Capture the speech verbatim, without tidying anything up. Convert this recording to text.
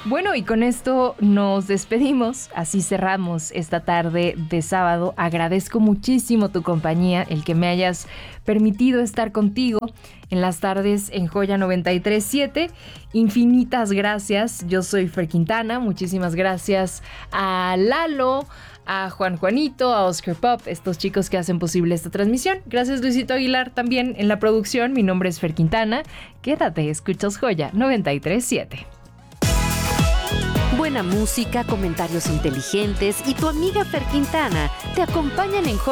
Bueno, y con esto nos despedimos, así cerramos esta tarde de sábado. Agradezco muchísimo tu compañía, el que me hayas permitido estar contigo en las tardes en Joya noventa y tres punto siete. Infinitas gracias, yo soy Fer Quintana, muchísimas gracias a Lalo, a Juan Juanito, a Oscar Pop, estos chicos que hacen posible esta transmisión. Gracias Luisito Aguilar también en la producción. Mi nombre es Fer Quintana. Quédate, escuchas Joya noventa y tres punto siete. Buena música, comentarios inteligentes y tu amiga Fer Quintana te acompañan en Joya